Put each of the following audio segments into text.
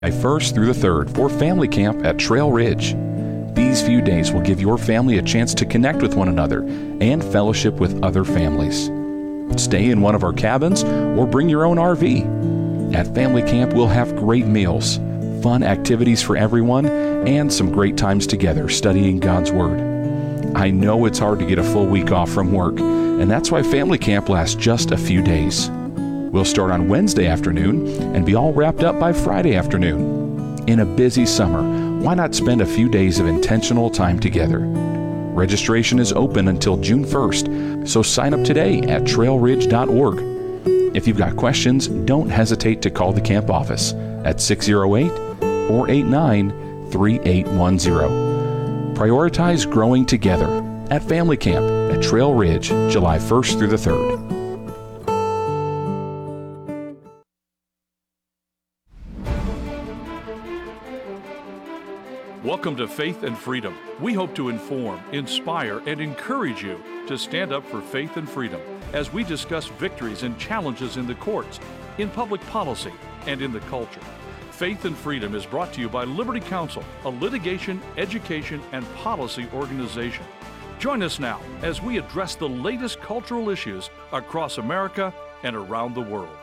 1st through the 3rd for family camp at Trail Ridge. These few days will give your family a chance to connect with one another and fellowship with other families. Stay in one of our cabins or bring your own RV. At family camp, we'll have great meals, fun activities for everyone, and some great times together studying God's Word. I know it's hard to get a full week off from work, and that's why family camp lasts just a few days. We'll start on Wednesday afternoon and be all wrapped up by Friday afternoon. In a busy summer, why not spend a few days of intentional time together? Registration is open until June 1st, so sign up today at trailridge.org. If you've got questions, don't hesitate to call the camp office at 608-489-3810. Prioritize growing together at Family Camp at Trail Ridge, July 1st through the 3rd. Welcome to Faith and Freedom. We hope to inform, inspire, and encourage you to stand up for faith and freedom as we discuss victories and challenges in the courts, in public policy, and in the culture. Faith and Freedom is brought to you by Liberty Counsel, a litigation, education, and policy organization. Join us now as we address the latest cultural issues across America and around the world.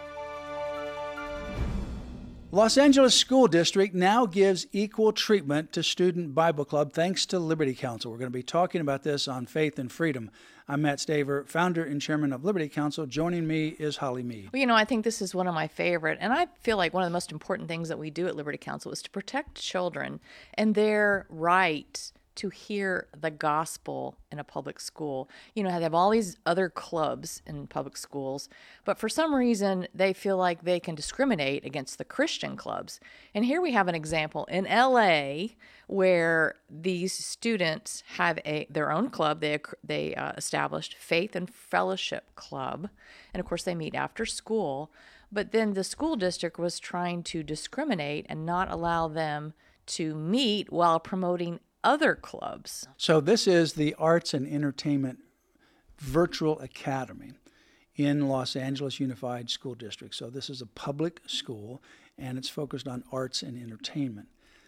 Los Angeles School District now gives equal treatment to Student Bible Club thanks to Liberty Counsel. We're going to be talking about this on Faith and Freedom. I'm Matt Staver, founder and chairman of Liberty Counsel. Joining me is Holly Mead. Well, I think this is one of my favorite, and I feel like one of the most important things that we do at Liberty Counsel is to protect children and their right to hear the gospel in a public school. They have all these other clubs in public schools, but for some reason they feel like they can discriminate against the Christian clubs. And here we have an example in LA where these students have their own club. They established Faith and Fellowship Club, and of course they meet after school. But then the school district was trying to discriminate and not allow them to meet while promoting other clubs. So this is the Arts and Entertainment Virtual Academy in Los Angeles Unified School District. So this is a public school, and it's focused on arts and entertainment.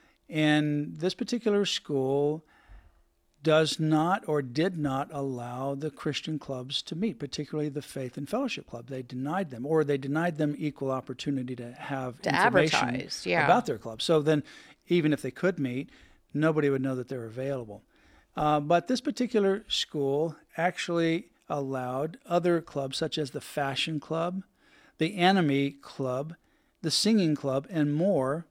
And this particular school does not or did not allow the Christian clubs to meet, particularly the Faith and Fellowship Club. They denied them, or they denied them equal opportunity to have information advertise, about their club. So then even if they could meet, nobody would know that they're available. But this particular school actually allowed other clubs such as the Fashion Club, the Anime Club, the Singing Club, and more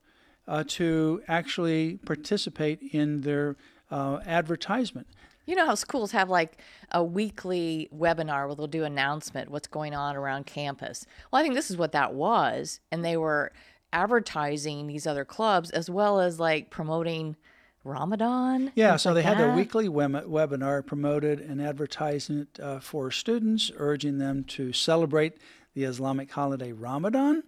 to actually participate in their advertisement. You know how schools have like a weekly webinar where they'll do announcement, what's going on around campus. Well, I think this is what that was. And they were advertising these other clubs as well as like promoting Ramadan? Yeah, so they had their weekly webinar, promoted an advertisement for students, urging them to celebrate the Islamic holiday Ramadan.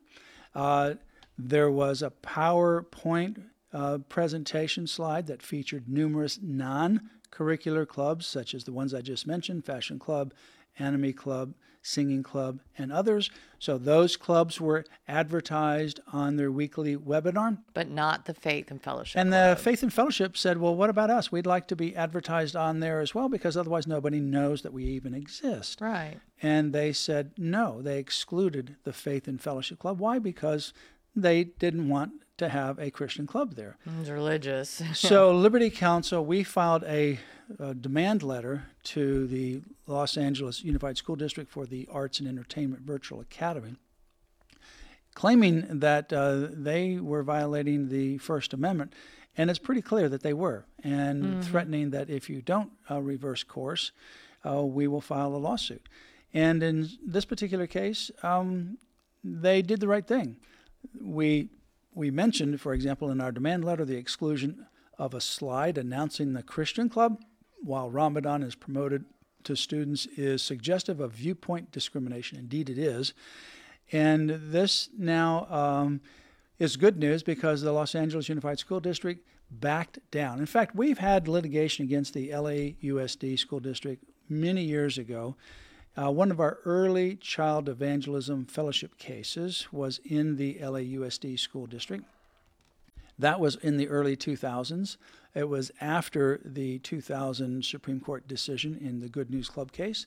There was a PowerPoint presentation slide that featured numerous non-curricular clubs, such as the ones I just mentioned, Fashion Club, Anime Club, Singing Club, and others. So those clubs were advertised on their weekly webinar. But not the Faith and Fellowship And Club. the Faith and Fellowship said, well, what about us? We'd like to be advertised on there as well, because otherwise nobody knows that we even exist. Right. And they said no. They excluded the Faith and Fellowship Club. Why? Because they didn't want to have a Christian club there. It's religious. So Liberty Counsel, we filed a demand letter to the Los Angeles Unified School District for the Arts and Entertainment Virtual Academy, claiming that they were violating the First Amendment. And it's pretty clear that they were, and threatening that if you don't reverse course, we will file a lawsuit. And in this particular case, they did the right thing. We mentioned, for example, in our demand letter, the exclusion of a slide announcing the Christian club while Ramadan is promoted to students is suggestive of viewpoint discrimination. Indeed, it is. And this now is good news because the Los Angeles Unified School District backed down. In fact, we've had litigation against the LAUSD School District many years ago. One of our early child evangelism fellowship cases was in the LAUSD School District. That was in the early 2000s. It was after the 2000 Supreme Court decision in the Good News Club case.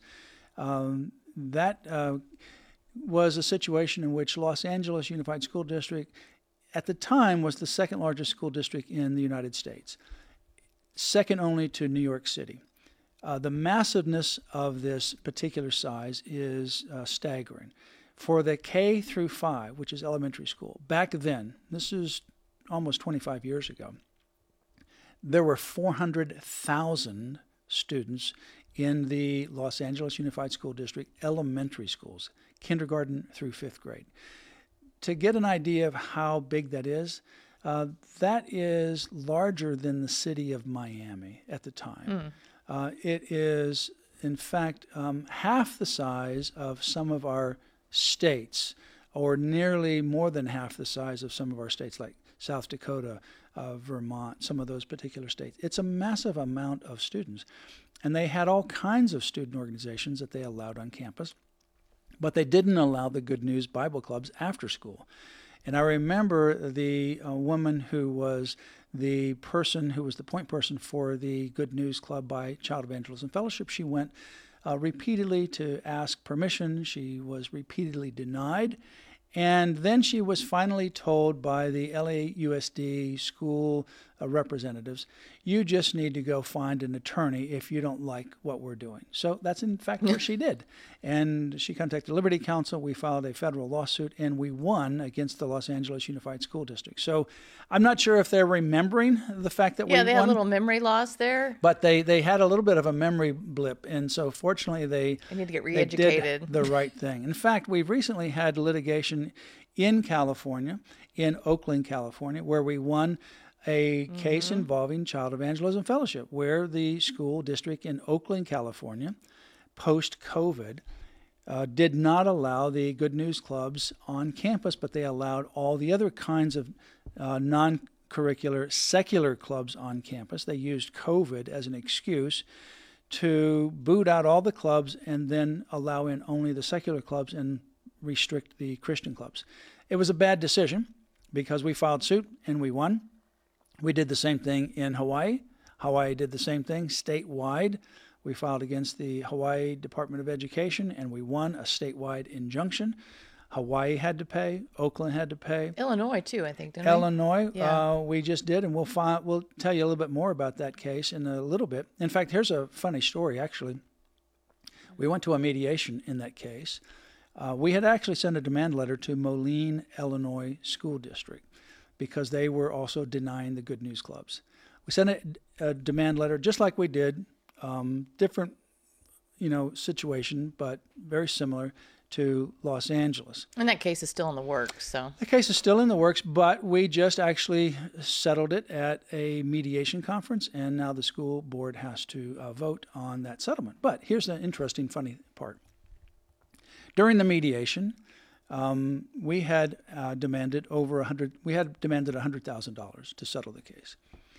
That was a situation in which Los Angeles Unified School District, at the time, was the second largest school district in the United States, second only to New York City. The massiveness of this particular size is staggering. For the K through 5, which is elementary school, back then, this is almost 25 years ago, there were 400,000 students in the Los Angeles Unified School District elementary schools, kindergarten through 5th grade. To get an idea of how big that is larger than the city of Miami at the time. It is, in fact, half the size of some of our states, or nearly more than half the size of some of our states like South Dakota, Vermont, some of those particular states. It's a massive amount of students. And they had all kinds of student organizations that they allowed on campus, but they didn't allow the Good News Bible clubs after school. And I remember the woman who was the person who was the point person for the Good News Club by Child Evangelism Fellowship. She went repeatedly to ask permission. She was repeatedly denied. And then she was finally told by the LAUSD school representatives, you just need to go find an attorney if you don't like what we're doing. So that's in fact what she did. And she contacted Liberty Counsel. We filed a federal lawsuit, and we won against the Los Angeles Unified School District. So I'm not sure if they're remembering the fact that we won. Yeah, they had little memory loss there. But they had a little bit of a memory blip. And so fortunately they need to get they re-educated. did the right thing. In fact, we've recently had litigation in California, in Oakland, California, where we won a case involving Child Evangelism Fellowship, where the school district in Oakland, California, post-COVID, did not allow the Good News clubs on campus, but they allowed all the other kinds of non-curricular secular clubs on campus. They used COVID as an excuse to boot out all the clubs and then allow in only the secular clubs and restrict the Christian clubs. It was a bad decision because we filed suit and we won. We did the same thing in Hawaii. Hawaii did the same thing statewide. We filed against the Hawaii Department of Education and we won a statewide injunction. Hawaii had to pay. Oakland had to pay. Illinois too, I think, didn't we? Illinois, Yeah. We just did, and we'll tell you a little bit more about that case in a little bit. In fact, here's a funny story, actually. We went to a mediation in that case. We had actually sent a demand letter to Moline, Illinois School District because they were also denying the Good News clubs. We sent a demand letter just like we did, different, situation, but very similar to Los Angeles. And that case is still in the works, so. The case is still in the works, but we just actually settled it at a mediation conference, and now the school board has to vote on that settlement. But here's the interesting, funny part. During the mediation, we had demanded $100,000 to settle the case.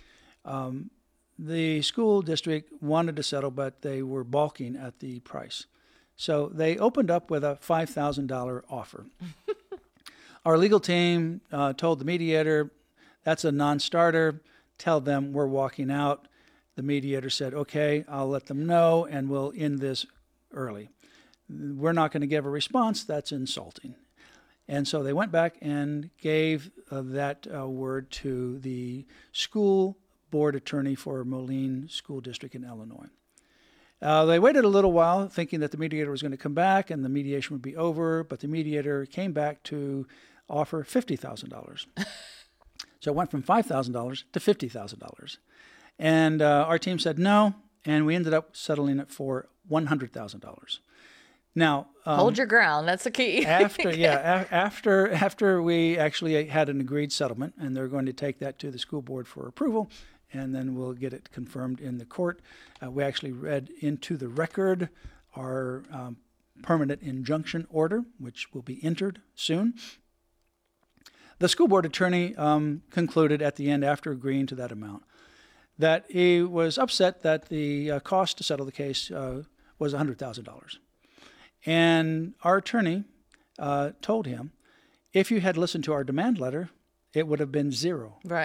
The school district wanted to settle, but they were balking at the price. So they opened up with a $5,000 offer. Our legal team told the mediator, that's a non-starter. Tell them we're walking out. The mediator said, okay, I'll let them know, and we'll end this early. We're not going to give a response. That's insulting. And so they went back and gave that word to the school board attorney for Moline School District in Illinois. They waited a little while thinking that the mediator was going to come back and the mediation would be over, but the mediator came back to offer $50,000. So it went from $5,000 to $50,000. And our team said no, and we ended up settling it for $100,000. Now, hold your ground. That's the key. after we actually had an agreed settlement, and they're going to take that to the school board for approval, and then we'll get it confirmed in the court. We actually read into the record our permanent injunction order, which will be entered soon. The school board attorney concluded at the end, after agreeing to that amount, that he was upset that the cost to settle the case was $100,000. And our attorney told him, if you had listened to our demand letter, it would have been zero. Right.